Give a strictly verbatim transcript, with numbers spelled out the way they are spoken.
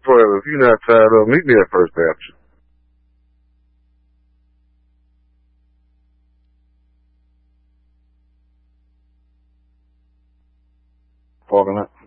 Well, if you're not tied up, meet me at First Baptist. Parking lot.